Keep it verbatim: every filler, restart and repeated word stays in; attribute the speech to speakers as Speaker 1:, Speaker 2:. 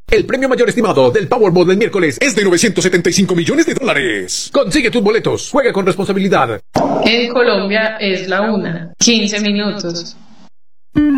Speaker 1: El premio mayor estimado del Powerball del miércoles es de novecientos setenta y cinco millones de dólares. Consigue tus boletos. Juega con responsabilidad.
Speaker 2: En Colombia es la una. quince minutos.